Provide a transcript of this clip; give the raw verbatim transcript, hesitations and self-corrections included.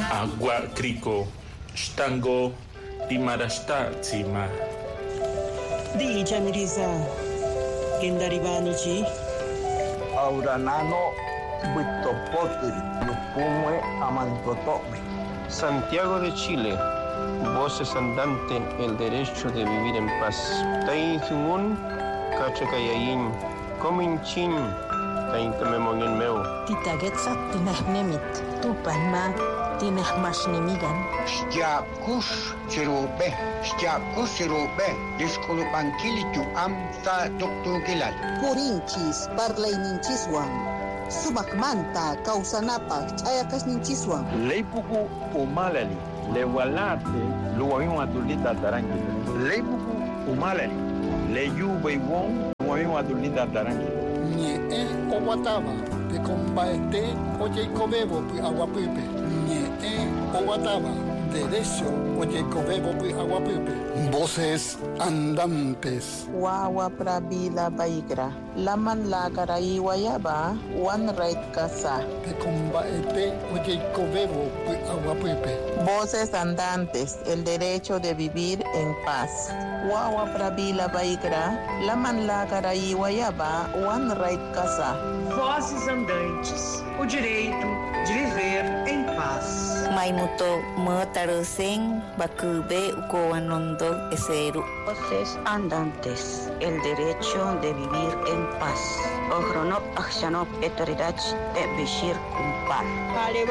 Agua crico, stango, dimarasta tsima. Di Jamiriza, Gendaribanichi. Auranano, Buitopotri, Lupumwe, Amantotome. Santiago de Chile, voces andantes, el derecho de vivir en paz. Taizungun, Cachacayayin, Cominchin, Taintamemon meu. Titagetsa tinahnemit, Tupanma, tinahmashnemigan. Stiakus Cherobe, Stiakus Cherobe, Descolopankilitu Amta Doctor Gilal. Purinchis, Parlaininchiswan. Sumakmanta, Kausanapa, Chayakas Ninchiswan. Leipuku Umalali, Lewalate, Luayon Adulita Tarangi. Leipuku Umalali, Leyube Wong, Luayon Adulita Tarangi. Nie e Owatava, de Combaete, Oye Covebo, Aguapipe. Nie e Owatava, derecho, Oye Covebo, Aguapipe. Voces andantes. Wawa Prabila Baigra. Laman Lagara Iwayaba, one right casa. De Combaete, Oye Covebo, Aguapipe. Voces andantes, el derecho de vivir en paz. Wawa Prabila Baigra. Laman Lagara Iwayaba, one right casa. Vozes andantes, o direito de viver em paz. Maimuto Motaroseng, Bakube, Ukoanondo, Eseru. Voces andantes, el derecho de vivir en paz. Ojronop, Akshanop, Etoridach, Ebishir, Kumpar.